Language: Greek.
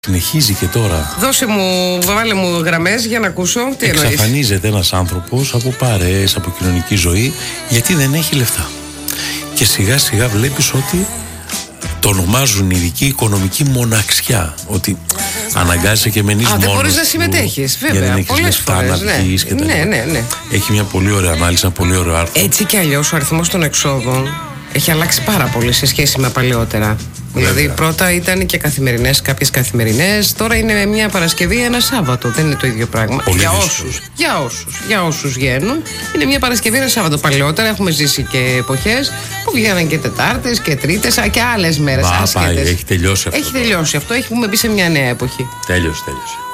Συνεχίζει και τώρα. Δώσε μου, βάλε μου γραμμές για να ακούσω. Τι εννοείς? Εξαφανίζεται ένας άνθρωπος από παρέες, από κοινωνική ζωή, γιατί δεν έχει λεφτά. Και σιγά σιγά βλέπεις ότι το ονομάζουν ειδική οικονομική μοναξιά. Ότι αναγκάζεσαι και μένεις μόνος. Δεν μπορείς να συμμετέχεις, βέβαια. Για να έχεις λεφτά να βγεις και τα λοιπά. Ναι. Έχει μια πολύ ωραία ανάλυση, ένα πολύ ωραίο άρθρο. Έτσι κι αλλιώς ο αριθμός των εξόδων έχει αλλάξει πάρα πολύ σε σχέση με παλαιότερα. Δηλαδή πρώτα ήταν και καθημερινές, κάποιες καθημερινές. Τώρα είναι μια Παρασκευή, ένα Σάββατο. Δεν είναι το ίδιο πράγμα. Για όσους βγαίνουν, είναι μια Παρασκευή, ένα Σάββατο. Παλαιότερα έχουμε ζήσει και εποχές που βγαίναν και Τετάρτες και Τρίτες και άλλες μέρες. Έχει τελειώσει αυτό. Έχει τελειώσει αυτό. Έχουμε μπει σε μια νέα εποχή. Τέλειωσε.